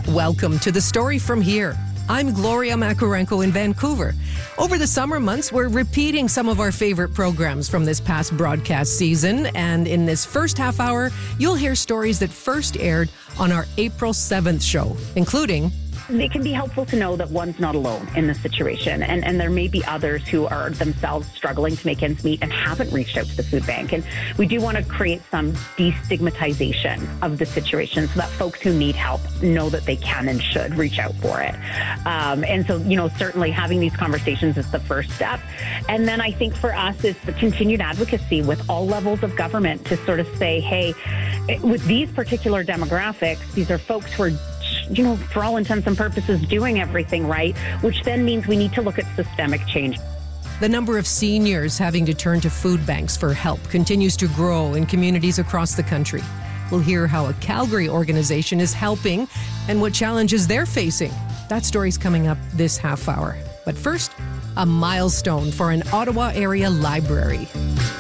Welcome to The Story From Here. I'm Gloria Makarenko in Vancouver. Over the summer months, we're repeating some of our favorite programs from this past broadcast season. And in this first half hour, you'll hear stories that first aired on our April 7th show, including... It can be helpful to know that one's not alone in this situation, and there may be others who are themselves struggling to make ends meet and haven't reached out to the food bank. And we do want to create some destigmatization of the situation so that folks who need help know that they can and should reach out for it. And so, certainly having these conversations is the first step. And then I think for us is the continued advocacy with all levels of government to sort of say, hey, with these particular demographics, these are folks who are for all intents and purposes, doing everything right, which then means we need to look at systemic change. The number of seniors having to turn to food banks for help continues to grow in communities across the country. We'll hear how a Calgary organization is helping and what challenges they're facing. That story's coming up this half hour. But first, a milestone for an Ottawa area library.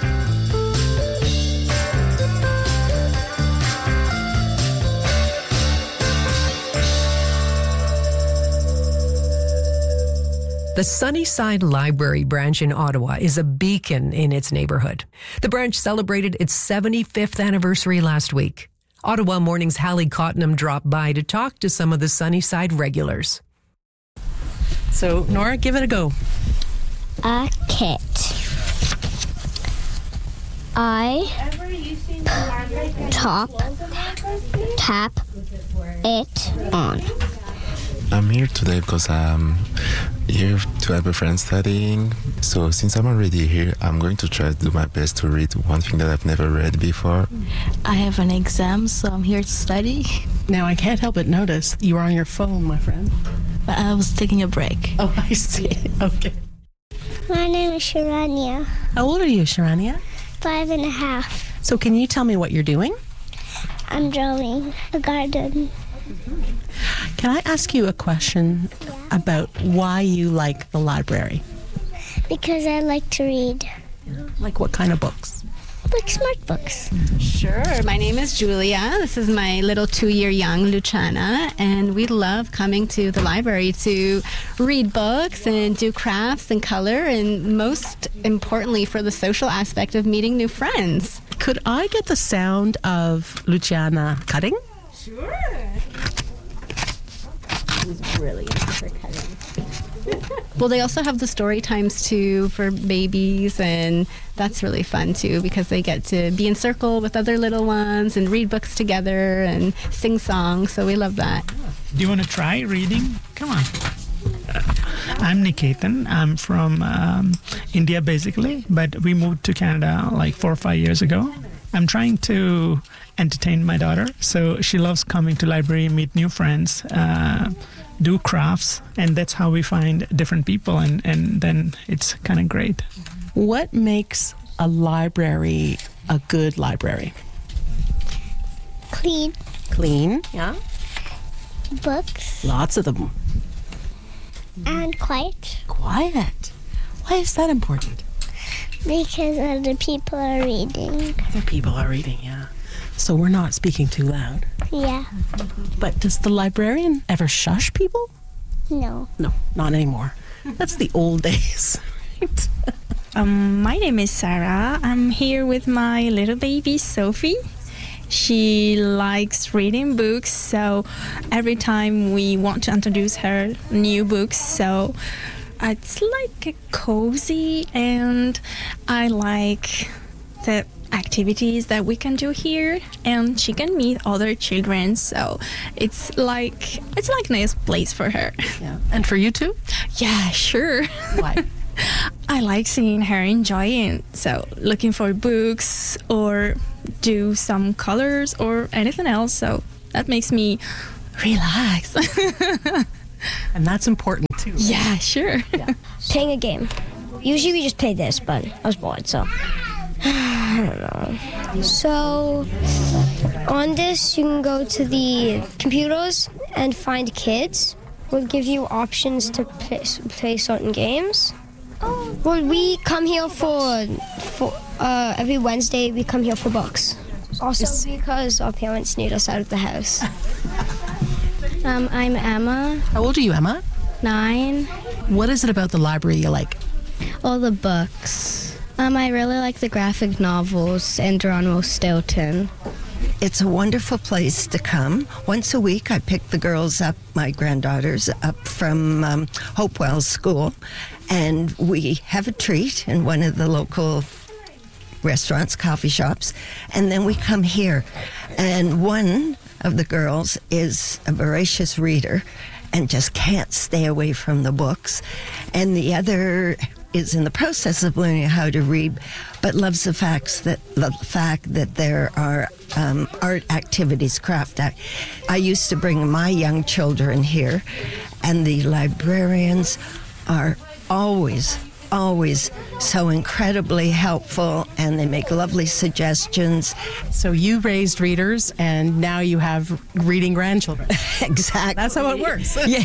The Sunnyside Library branch in Ottawa is a beacon in its neighborhood. The branch celebrated its 75th anniversary last week. Ottawa Morning's Hallie Cottenham dropped by to talk to some of the Sunnyside regulars. So, Nora, give it a go. A kit. Tap it on. I'm here today because I'm here to help a friend studying. So since I'm already here, I'm going to try to do my best to read one thing that I've never read before. I have an exam, so I'm here to study. Now, I can't help but notice you are on your phone, my friend. But I was taking a break. Oh, I see. Okay. My name is Sharanya. How old are you, Sharanya? 5.5. So can you tell me what you're doing? I'm drawing a garden. Can I ask you a question about why you like the library? Because I like to read. Like what kind of books? Like smart books. Sure. My name is Julia. This is my little 2-year young Luciana, and we love coming to the library to read books and do crafts and color, and most importantly for the social aspect of meeting new friends. Could I get the sound of Luciana cutting? Sure. She's really into her cutting. Well, they also have the story times too for babies, and that's really fun too because they get to be in circle with other little ones and read books together and sing songs, so we love that. Do you want to try reading? Come on. I'm Niketan. I'm from India basically, but we moved to Canada like 4 or 5 years ago. I'm trying to entertain my daughter, so she loves coming to library, meet new friends, do crafts, and that's how we find different people, and then it's kind of great. What makes a library a good library? Clean. Clean, yeah. Books. Lots of them. And quiet. Quiet. Why is that important? Because other people are reading. Other people are reading, yeah. So we're not speaking too loud. Yeah. But does the librarian ever shush people? No. No, not anymore. That's the old days, right? My name is Sarah. I'm here with my little baby, Sophie. She likes reading books, so every time we want to introduce her new books, so it's like cozy, and I like the activities that we can do here, and she can meet other children, so it's like a nice place for her. Yeah. And for you too? Yeah, sure. Why? I like seeing her enjoying, so looking for books or do some colors or anything else, so that makes me relax. And that's important too. Right? Yeah, sure. Yeah. Playing a game. Usually we just play this, but I was bored, so I don't know. So on this, you can go to the computers and find kids. We'll give you options to play certain games. Well, we come here for every Wednesday. We come here for books. Also because our parents need us out of the house. I'm Emma. How old are you, Emma? 9. What is it about the library you like? All the books. I really like the graphic novels and Geronimo Stilton. It's a wonderful place to come. Once a week, I pick the girls up, my granddaughters, up from Hopewell School, and we have a treat in one of the local restaurants, coffee shops, and then we come here. And one of the girls is a voracious reader and just can't stay away from the books, and the other is in the process of learning how to read, but loves the fact that there are art activities, craft. I used to bring my young children here, and the librarians are always so incredibly helpful, and they make lovely suggestions. So you raised readers, and now you have reading grandchildren. Exactly. That's how it works. Yeah.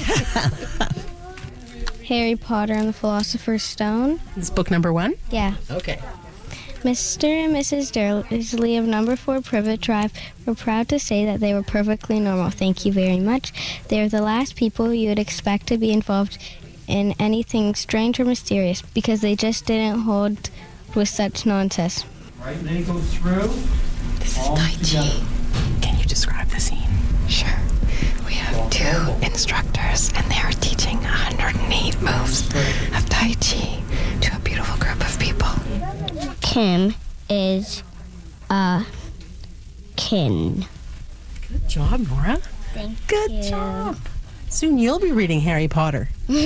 Harry Potter and the Philosopher's Stone. It's book number 1? Yeah. Okay. Mr. and Mrs. Dursley of number 4 Privet Drive were proud to say that they were perfectly normal. Thank you very much. They are the last people you would expect to be involved in anything strange or mysterious because they just didn't hold with such nonsense. Right, and then you go through. This is Tai Chi. Can you describe the scene? Sure. We have 2 instructors, and they are teaching 108 moves of Tai Chi to a beautiful group of people. Kim is a kin. Good job, Nora. Good job. Soon you'll be reading Harry Potter.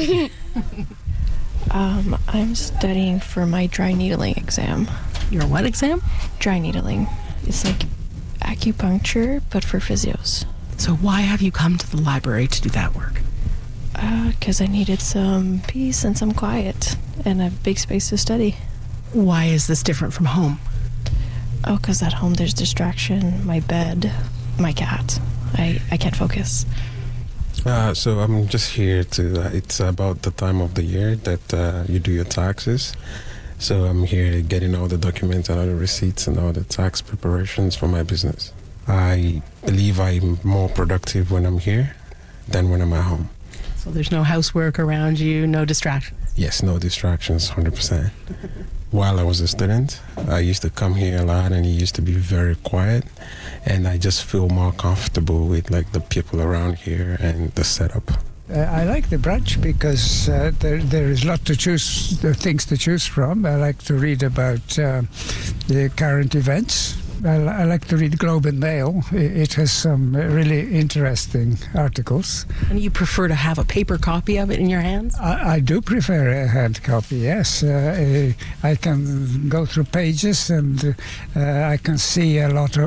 I'm studying for my dry needling exam. Your what exam? Dry needling. It's like acupuncture, but for physios. So why have you come to the library to do that work? Because I needed some peace and some quiet and a big space to study. Why is this different from home? Oh, because at home there's distraction, my bed, my cat. I can't focus. So I'm just here it's about the time of the year that you do your taxes. So I'm here getting all the documents and all the receipts and all the tax preparations for my business. I believe I'm more productive when I'm here than when I'm at home. So there's no housework around you, no distractions? Yes, no distractions, 100%. While I was a student, I used to come here a lot, and it used to be very quiet, and I just feel more comfortable with like the people around here and the setup. I like the branch because there is a lot to choose, things to choose from. I like to read about the current events. I like to read Globe and Mail. It has some really interesting articles. And you prefer to have a paper copy of it in your hands? I do prefer a hand copy, yes. I can go through pages, and I can see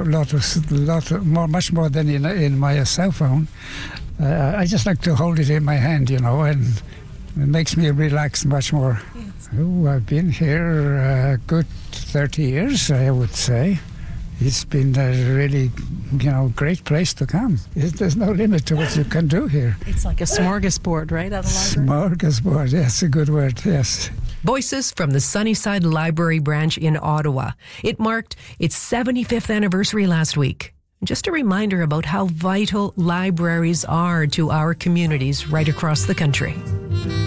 much more than in my cell phone. I just like to hold it in my hand, and it makes me relax much more. Yes. Oh, I've been here a good 30 years, I would say. It's been a really, great place to come. There's no limit to what you can do here. It's like a smorgasbord, right? At the library? Smorgasbord, yes, a good word, yes. Voices from the Sunnyside Library branch in Ottawa. It marked its 75th anniversary last week. Just a reminder about how vital libraries are to our communities right across the country.